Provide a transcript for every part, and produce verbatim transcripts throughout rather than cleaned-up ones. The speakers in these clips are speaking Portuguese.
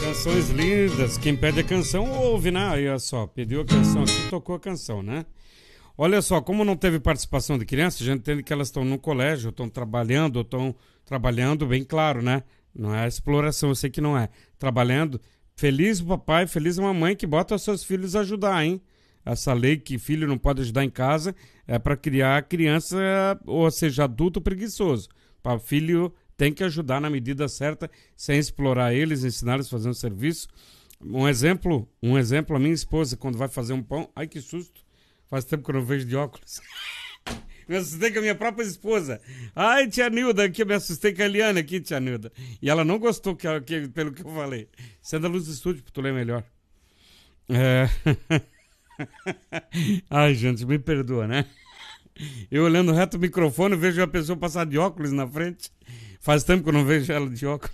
Canções lindas. Quem pede a canção ouve, né? Aí, olha só, pediu a canção aqui, tocou a canção, né? Olha só, como não teve participação de crianças, a gente entende que elas estão no colégio, estão trabalhando, estão trabalhando, bem claro, né? Não é exploração, eu sei que não é. Trabalhando. Feliz o papai, feliz a mamãe que bota os seus filhos a ajudar, hein? Essa lei que filho não pode ajudar em casa é para criar criança, ou seja, adulto preguiçoso. Para filho tem que ajudar na medida certa, sem explorar eles, ensinar eles a fazer um serviço. Um exemplo, um exemplo, a minha esposa, quando vai fazer um pão... Ai, que susto! Faz tempo que eu não vejo de óculos. Me assustei com a minha própria esposa. Ai, tia Nilda, aqui eu me assustei com a Eliane aqui, tia Nilda. E ela não gostou que, que, pelo que eu falei. Sendo a luz do estúdio para tu ler melhor. É... Ai, gente, me perdoa, né? Eu olhando reto o microfone, vejo a pessoa passar de óculos na frente. Faz tempo que eu não vejo ela de óculos.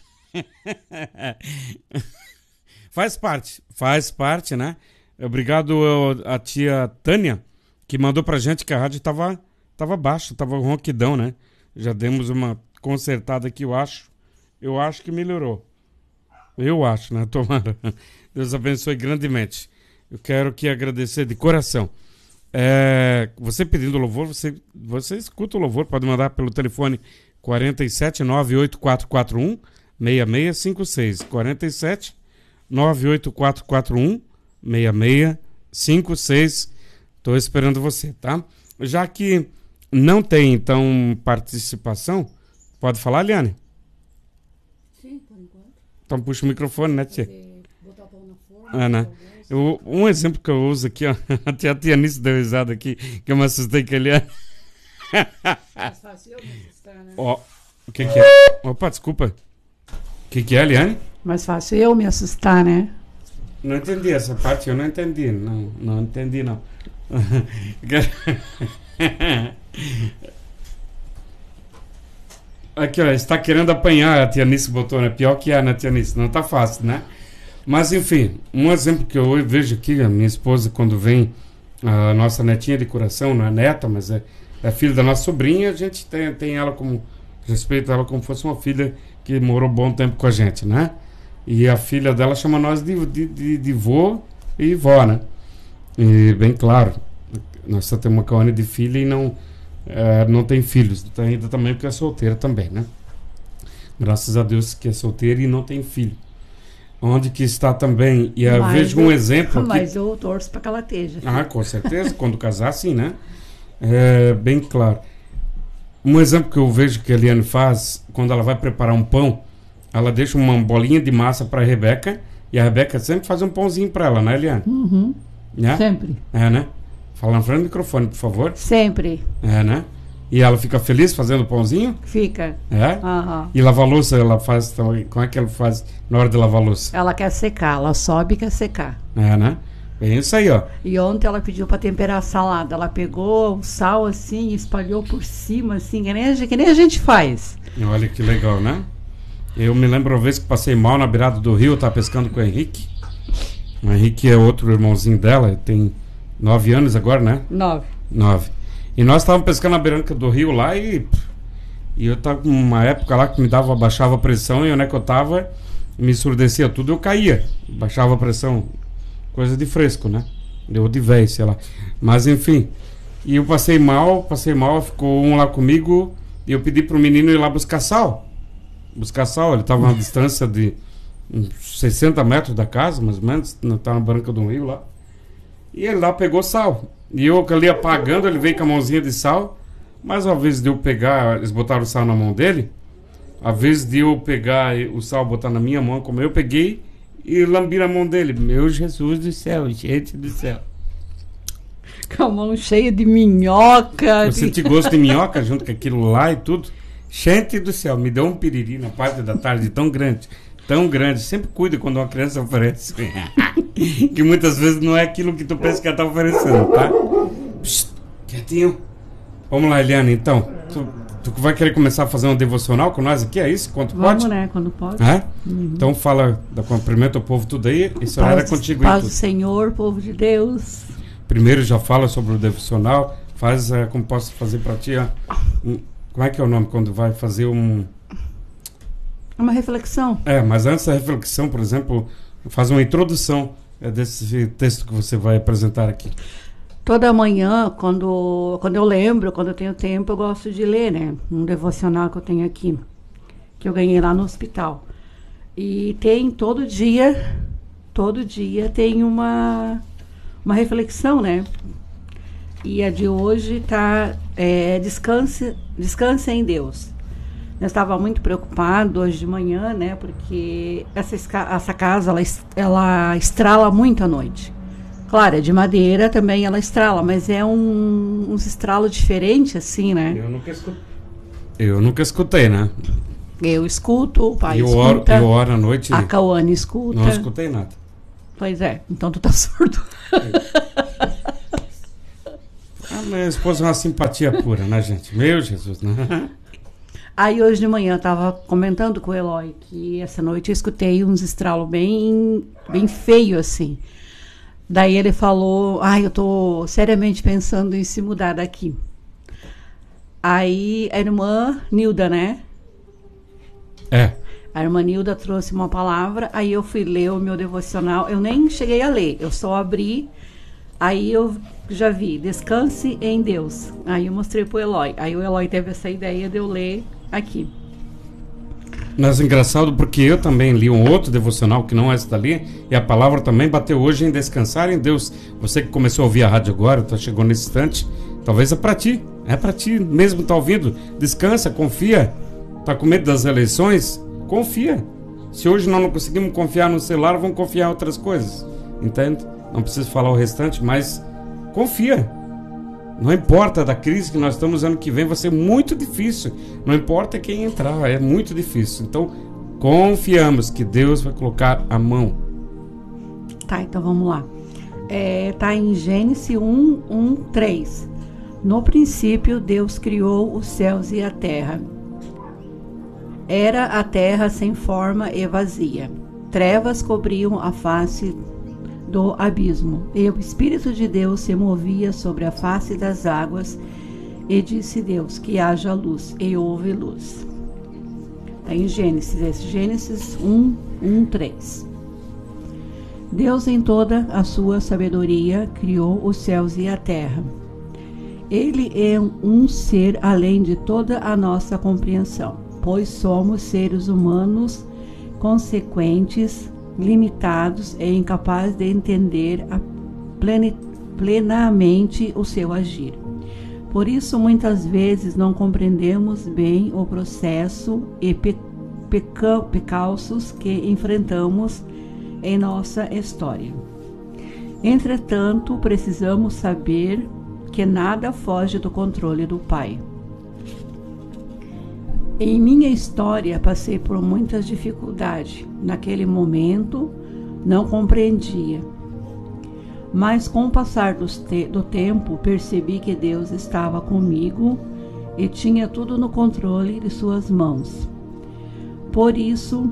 Faz parte, faz parte, né? Obrigado a tia Tânia, que mandou pra gente que a rádio tava, tava baixo, tava ronquidão, né? Já demos uma consertada aqui, eu acho. Eu acho que melhorou. Eu acho, né? Tomara. Deus abençoe grandemente. Eu quero aqui agradecer de coração. É, você pedindo louvor, você, você escuta o louvor, pode mandar pelo telefone quatro sete nove oito quatro quatro um seis seis cinco seis. quatro sete nove oito quatro quatro um seis seis cinco seis. Estou esperando você, tá? Já que não tem, então, participação, pode falar, Liane? Sim, por enquanto. Então puxa o microfone, né, tia? Botar o pão na forma. É, né? Eu, um exemplo que eu uso aqui, ó. Até a tia Nice deu risada aqui, que eu me assustei com a Liane. Mais fácil eu me assustar, né? Ó, o que que é? Opa, desculpa. O que que é, Liane? Mais fácil eu me assustar, né? Não entendi essa parte, eu não entendi. Não, não entendi, não. Aqui, ó, está querendo apanhar, a tia Nice botou, né? Pior que é, né, tia Nice? Não tá fácil, né? Mas, enfim, um exemplo que eu vejo aqui, a minha esposa, quando vem a nossa netinha de coração, não é neta, mas é, é filha da nossa sobrinha, a gente tem, tem ela como, respeita ela como fosse uma filha que morou bom tempo com a gente, né? E a filha dela chama nós de, de, de, de vô e vó, né? E, bem claro, nós só temos uma Cauane de filha e não, é, não tem filhos, então, ainda também porque é solteira também, né? Graças a Deus que é solteira e não tem filho. Onde que está também, e eu vejo um exemplo aqui. Mas eu torço para que ela esteja. Ah, com certeza, quando casar, sim, né? É, bem claro. Um exemplo que eu vejo que a Eliane faz, quando ela vai preparar um pão, ela deixa uma bolinha de massa para a Rebeca, e a Rebeca sempre faz um pãozinho para ela, né, Eliane? Uhum. Né? Sempre. É, né? Fala na frente do microfone, por favor. Sempre. É, né? E ela fica feliz fazendo o pãozinho? Fica. É? Uhum. E lavar louça, ela faz também. Como é que ela faz na hora de lavar louça? Ela quer secar, ela sobe e quer secar. É, né? É isso aí, ó. E ontem ela pediu para temperar a salada. Ela pegou o sal assim, espalhou por cima, assim, que nem a gente, que nem a gente faz. Olha que legal, né? Eu me lembro uma vez que passei mal na beirada do rio, eu tava pescando com o Henrique. O Henrique é outro irmãozinho dela, tem nove anos agora, né? Nove. Nove. E nós estávamos pescando na beirada do rio lá e, e eu tava com uma época lá que me dava, baixava a pressão e onde é que eu tava, me ensurdecia tudo, eu caía. Baixava a pressão, coisa de fresco, né? Deu de véio, sei lá. Mas enfim, e eu passei mal, passei mal, ficou um lá comigo e eu pedi pro menino ir lá buscar sal. Buscar sal, ele estava a uma distância de uns sessenta metros da casa, mais ou menos, estava na barranca do rio lá. E ele lá pegou sal. E eu ali apagando, ele veio com a mãozinha de sal. Mas ao invés de eu pegar, eles botaram o sal na mão dele. Ao invés de eu pegar o sal, botar na minha mão, como eu peguei, e lambi na mão dele. Meu Jesus do céu, gente do céu. Com a mão cheia de minhoca. Eu de... senti gosto de minhoca junto com aquilo lá e tudo. Gente do céu, me deu um piriri na parte da tarde tão grande. Tão grande, sempre cuida quando uma criança oferece. Que muitas vezes não é aquilo que tu pensa que ela está oferecendo, tá? Psst, quietinho. Vamos lá, Eliane, então. Tu, tu vai querer começar a fazer um devocional com nós aqui, é isso? Quando Vamos, pode? né? Quando pode. É? Uhum. Então fala, da cumprimento ao povo tudo aí. Esse horário é contigo aí. Paz tudo. do Senhor, povo de Deus. Primeiro já fala sobre o devocional. Faz uh, como posso fazer para ti. Uh, um, como é que é o nome quando vai fazer um... Uma reflexão. É, mas antes da reflexão, por exemplo, faz uma introdução é, desse texto que você vai apresentar aqui. Toda manhã, quando, quando eu lembro, quando eu tenho tempo, eu gosto de ler, né? Um devocional que eu tenho aqui, que eu ganhei lá no hospital. E tem todo dia, todo dia tem uma, uma reflexão, né? E a de hoje tá é, descanse, descanse em Deus. Eu estava muito preocupado hoje de manhã, né? Porque essa, essa casa, ela, ela estrala muito à noite. Claro, é de madeira também, ela estrala, mas é um, uns estralos diferentes, assim, né? Eu nunca escutei. Eu nunca escutei, né? Eu escuto, o pai eu escuta. Oro, eu oro à noite. A Cauane escuta. Não escutei nada. Pois é, então tu tá surdo. A minha esposa é uma simpatia pura, né, gente? Meu Jesus, né? Aí hoje de manhã eu tava comentando com o Eloy que essa noite eu escutei uns estralos bem, bem feio assim. Daí ele falou, ai, ah, eu tô seriamente pensando em se mudar daqui. Aí a irmã Nilda, né? É. A irmã Nilda trouxe uma palavra, aí eu fui ler o meu devocional, eu nem cheguei a ler, eu só abri, aí eu já vi, descanse em Deus. Aí eu mostrei pro Eloy, aí o Eloy teve essa ideia de eu ler aqui. Mas é engraçado porque eu também li um outro devocional que não é esse dali, e a palavra também bateu hoje em descansar em Deus. Você que começou a ouvir a rádio agora, tá chegou nesse instante, talvez é pra ti, é pra ti mesmo, tá ouvindo? Descansa, confia. Tá com medo das eleições? Confia. Se hoje nós não conseguimos confiar no celular, vamos confiar em outras coisas, entende? Não preciso falar o restante, mas confia. Não importa da crise que nós estamos ano que vem, vai ser muito difícil. Não importa quem entrar, é muito difícil. Então, confiamos que Deus vai colocar a mão. Tá, então vamos lá. É, tá em Gênesis um, um, três. No princípio, Deus criou os céus e a terra. Era a terra sem forma e vazia. Trevas cobriam a face do abismo, e o Espírito de Deus se movia sobre a face das águas, e disse Deus, que haja luz, e houve luz. Está em Gênesis, esse Gênesis um, um, três. Deus, em toda a sua sabedoria, criou os céus e a terra. Ele é um ser além de toda a nossa compreensão, pois somos seres humanos consequentes, limitados e incapazes de entender a pleni, plenamente o seu agir. Por isso, muitas vezes não compreendemos bem o processo e pe, peca, pecalços que enfrentamos em nossa história. Entretanto, precisamos saber que nada foge do controle do Pai. Em minha história, passei por muitas dificuldades. Naquele momento, não compreendia. Mas, com o passar do, te- do tempo, percebi que Deus estava comigo e tinha tudo no controle de suas mãos. Por isso,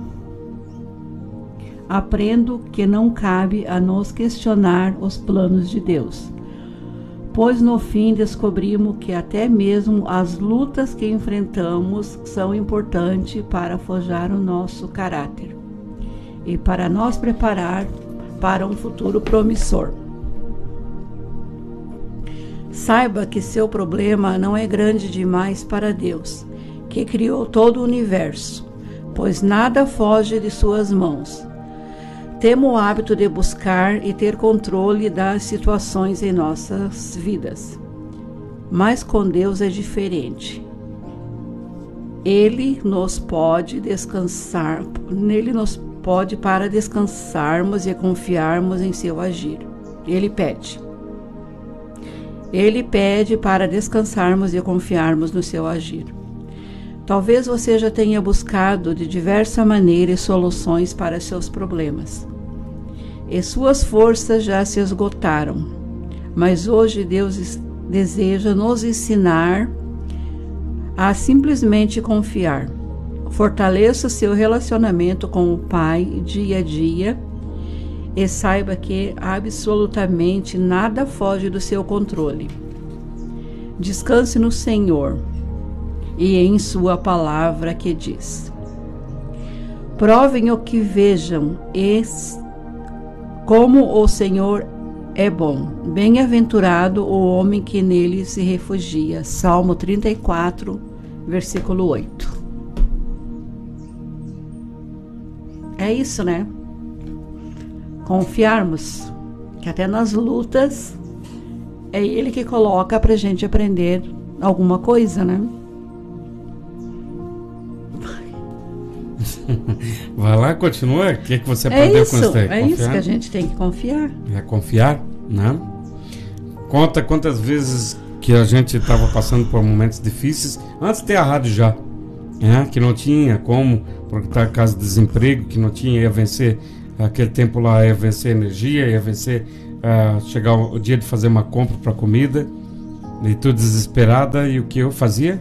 aprendo que não cabe a nos questionar os planos de Deus. Pois no fim descobrimos que até mesmo as lutas que enfrentamos são importantes para forjar o nosso caráter e para nos preparar para um futuro promissor. Saiba que seu problema não é grande demais para Deus, que criou todo o universo, pois nada foge de suas mãos. Temos o hábito de buscar e ter controle das situações em nossas vidas. Mas com Deus é diferente. Ele nos pode descansar, nele nos pode para descansarmos e confiarmos em seu agir. Ele pede. Ele pede para descansarmos e confiarmos no seu agir. Talvez você já tenha buscado de diversas maneiras soluções para seus problemas. E suas forças já se esgotaram. Mas hoje Deus deseja nos ensinar a simplesmente confiar. Fortaleça seu relacionamento com o Pai dia a dia e saiba que absolutamente nada foge do seu controle. Descanse no Senhor e em sua palavra que diz: Provem o que vejam, e como o Senhor é bom. Bem-aventurado o homem que nele se refugia. Salmo trinta e quatro, versículo oito. É isso, né? Confiarmos que até nas lutas é Ele que coloca pra gente aprender alguma coisa, né? Vai lá, continua. O que, é que você É aprendeu isso, com isso aí? é Confiar? isso que a gente tem que confiar. É confiar, né? Conta quantas vezes que a gente estava passando por momentos difíceis, antes de ter a rádio já, né? Que não tinha como, porque está em casa de desemprego, que não tinha, ia vencer aquele tempo lá, ia vencer energia, ia vencer, uh, chegar o dia de fazer uma compra para comida, e tudo desesperada, e o que eu fazia?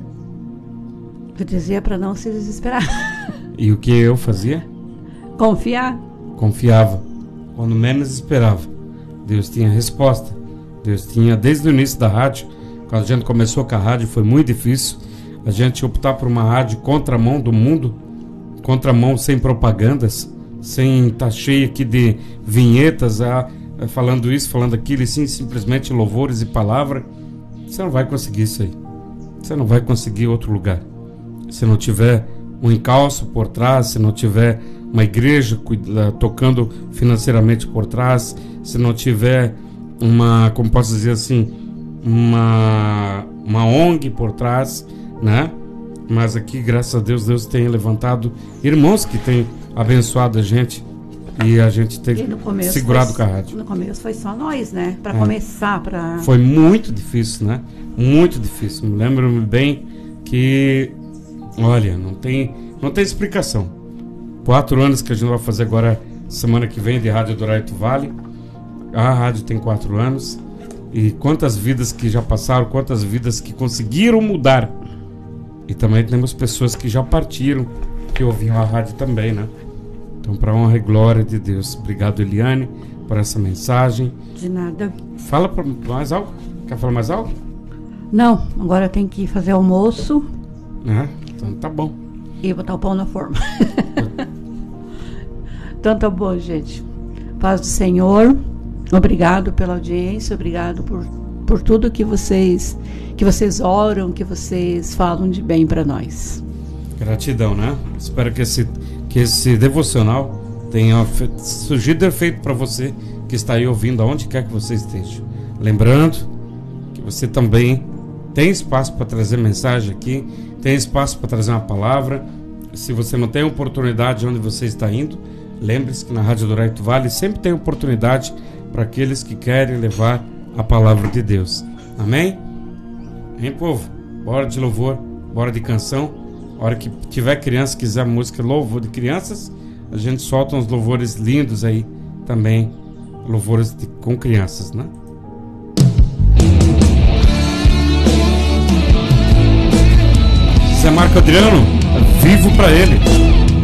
Eu dizia para não se desesperar. E o que eu fazia? Confiar. Confiava. Quando menos esperava, Deus tinha resposta. Deus tinha, desde o início da rádio, quando a gente começou com a rádio, foi muito difícil. A gente optar por uma rádio contramão do mundo, contramão sem propagandas, sem estar cheio aqui de vinhetas, a, a, falando isso, falando aquilo, e sim, simplesmente louvores e palavra. Você não vai conseguir isso aí. Você não vai conseguir outro lugar. Se não tiver um encalço por trás, se não tiver uma igreja cuida, tocando financeiramente por trás, se não tiver uma, como posso dizer assim, uma, uma O N G por trás, né? Mas aqui, graças a Deus, Deus tem levantado irmãos que têm abençoado a gente, e a gente tem segurado com a rádio. No começo foi só nós, né? Para é. começar, para... Foi muito difícil, né? Muito difícil. Me lembro-me bem que, olha, não tem, não tem explicação. Quatro anos que a gente vai fazer agora, semana que vem, de Rádio do Araito Vale. A rádio tem quatro anos. E quantas vidas que já passaram, quantas vidas que conseguiram mudar. E também temos pessoas que já partiram, que ouviam a rádio também, né? Então, para honra e glória de Deus. Obrigado, Eliane, por essa mensagem. De nada. Fala pra mais algo? Quer falar mais algo? Não, agora tem que fazer almoço. É, então tá bom. E botar o pão na forma. Então tá bom, gente. Paz do Senhor. Obrigado pela audiência, obrigado por, por tudo que vocês, que vocês oram, que vocês falam de bem para nós. Gratidão, né? Espero que esse, que esse devocional tenha surgido efeito para você que está aí ouvindo, aonde quer que você esteja. Lembrando que você também tem espaço para trazer mensagem aqui, tem espaço para trazer uma palavra. Se você não tem oportunidade onde você está indo, lembre-se que na Rádio do Araito Vale sempre tem oportunidade para aqueles que querem levar a palavra de Deus. Amém? Hein, povo? Bora de louvor, bora de canção. A hora que tiver criança, quiser música louvor de crianças, a gente solta uns louvores lindos aí também, louvores de, com crianças, né? Zé Marco Adriano, vivo pra ele.